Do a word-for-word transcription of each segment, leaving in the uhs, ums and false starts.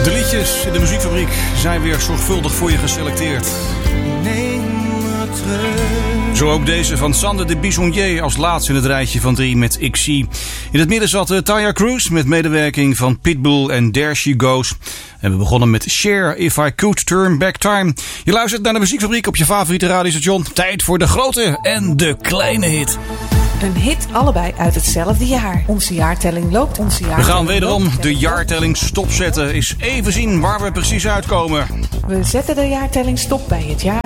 De liedjes in de muziekfabriek zijn weer zorgvuldig voor je geselecteerd. Neem me terug. Zo ook deze van Sander de Bisonnier als laatste in het rijtje van drie met Ik Zie. In het midden zat uh, Taya Cruz met medewerking van Pitbull en There She Goes. En we begonnen met Cher, If I Could Turn Back Time. Je luistert naar de muziekfabriek op je favoriete radiostation. Tijd voor de grote en de kleine hit. Een hit allebei uit hetzelfde jaar. Onze jaartelling loopt. Onze jaartelling We gaan wederom loopt. de jaartelling stopzetten. Eens even zien waar we precies uitkomen. We zetten de jaartelling stop bij het jaar.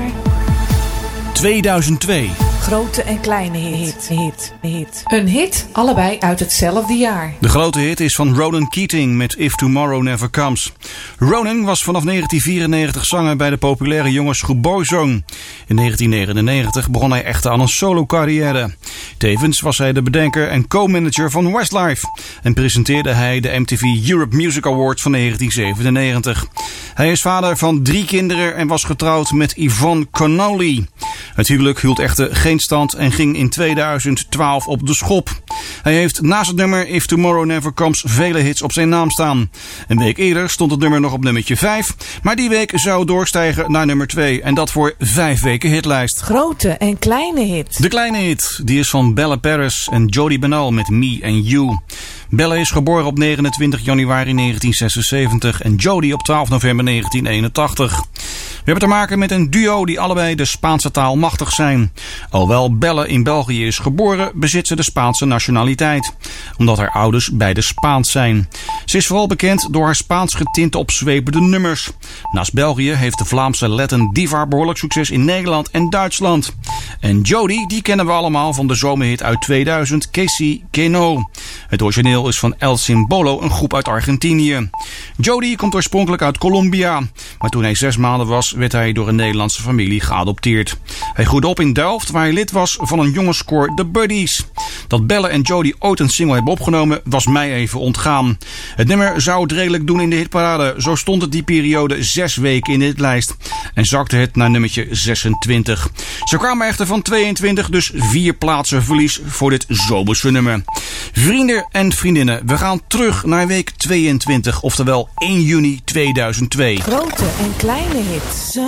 tweeduizend twee. Grote en kleine hit. Hit. Hit. Een hit allebei uit hetzelfde jaar. De grote hit is van Ronan Keating met If Tomorrow Never Comes. Ronan was vanaf negentien vierennegentig zanger bij de populaire jongensgroep Boyzone. In negentien negenennegentig begon hij echter aan een solo-carrière. Tevens was hij de bedenker en co-manager van Westlife en presenteerde hij de M T V Europe Music Awards van negentien zevenennegentig. Hij is vader van drie kinderen en was getrouwd met Yvonne Connolly. Het huwelijk hield echter geen stand en ging in tweeduizend twaalf op de schop. Hij heeft naast het nummer If Tomorrow Never Comes vele hits op zijn naam staan. Een week eerder stond het nummer nog op nummertje vijf, maar die week zou doorstijgen naar nummer twee en dat voor vijf weken hitlijst. Grote en kleine hit. De kleine hit, die is van Belle Paris en Jody Bernal met Me and You. Belle is geboren op negenentwintig januari negentien zesenzeventig en Jody op twaalf november negentien eenentachtig. We hebben te maken met een duo die allebei de Spaanse taal machtig zijn. Alhoewel Belle in België is geboren, bezit ze de Spaanse nationaliteit. Omdat haar ouders beide Spaans zijn. Ze is vooral bekend door haar Spaans getinte opzwepende nummers. Naast België heeft de Vlaamse Latin diva behoorlijk succes in Nederland en Duitsland. En Jody, die kennen we allemaal van de zomerhit uit tweeduizend, Casey Keno. Het origineel is van El Simbolo, een groep uit Argentinië. Jody komt oorspronkelijk uit Colombia. Maar toen hij zes maanden was, werd hij door een Nederlandse familie geadopteerd. Hij groeide op in Delft, waar hij lid was van een jongenskoor The Buddies. Dat Belle en Jody ooit een single hebben opgenomen, was mij even ontgaan. Het nummer zou het redelijk doen in de hitparade. Zo stond het die periode zes weken in de hitlijst. En zakte het naar nummertje zesentwintig. Ze kwamen echter van tweeëntwintig, dus vier plaatsen verlies voor dit zomerse nummer. Vrienden en vriendinnen, we gaan terug naar week tweeëntwintig, oftewel één juni tweeduizend twee. Grote en kleine hit.